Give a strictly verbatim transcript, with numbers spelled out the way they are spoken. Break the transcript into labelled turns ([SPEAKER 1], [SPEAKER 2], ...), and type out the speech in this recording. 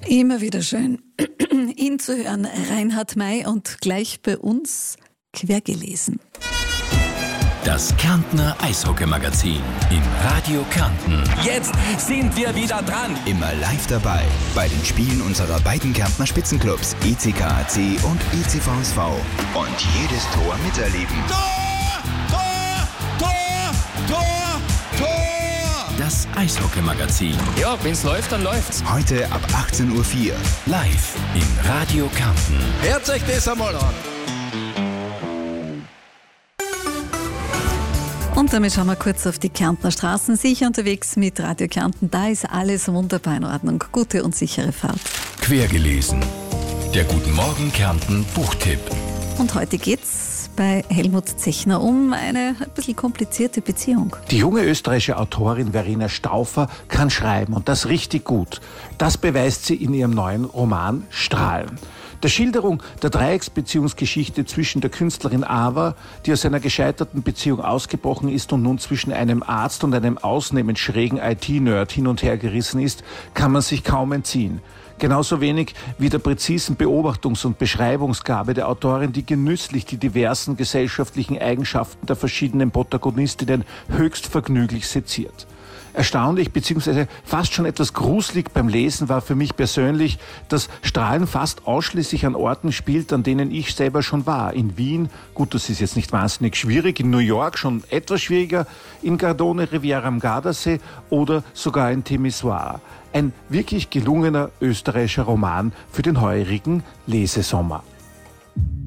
[SPEAKER 1] Immer wieder schön, ihn zu hören. Reinhard May und gleich bei uns quergelesen.
[SPEAKER 2] Das Kärntner Eishockey-Magazin in Radio Kärnten.
[SPEAKER 3] Jetzt sind wir wieder dran.
[SPEAKER 4] Immer live dabei bei den Spielen unserer beiden Kärntner Spitzenclubs E C K A C und E C V S V. Und jedes Tor miterleben.
[SPEAKER 3] Tor! Tor! Tor! Tor! Tor!
[SPEAKER 2] Das Eishockey-Magazin.
[SPEAKER 3] Ja, wenn's läuft, dann läuft's.
[SPEAKER 4] Heute ab achtzehn Uhr vier.
[SPEAKER 2] Live in Radio Kärnten.
[SPEAKER 3] Hört euch das einmal an.
[SPEAKER 1] Und damit schauen wir kurz auf die Kärntner Straßen. Sicher unterwegs mit Radio Kärnten. Da ist alles wunderbar in Ordnung. Gute und sichere Fahrt.
[SPEAKER 2] Quergelesen. Der Guten Morgen Kärnten Buchtipp.
[SPEAKER 1] Und heute geht's bei Helmut Zechner um eine ein bisschen komplizierte Beziehung.
[SPEAKER 5] Die junge österreichische Autorin Verena Stauffer kann schreiben und das richtig gut. Das beweist sie in ihrem neuen Roman Strahlen. Der Schilderung der Dreiecksbeziehungsgeschichte zwischen der Künstlerin Ava, die aus einer gescheiterten Beziehung ausgebrochen ist und nun zwischen einem Arzt und einem ausnehmend schrägen I T-Nerd hin und her gerissen ist, kann man sich kaum entziehen. Genauso wenig wie der präzisen Beobachtungs- und Beschreibungsgabe der Autorin, die genüsslich die diversen gesellschaftlichen Eigenschaften der verschiedenen Protagonistinnen höchst vergnüglich seziert. Erstaunlich bzw. fast schon etwas gruselig beim Lesen war für mich persönlich, dass Strahlen fast ausschließlich an Orten spielt, an denen ich selber schon war. In Wien, gut, das ist jetzt nicht wahnsinnig schwierig, in New York schon etwas schwieriger, in Gardone, Riviera am Gardasee oder sogar in Timisoara. Ein wirklich gelungener österreichischer Roman für den heurigen Lesesommer.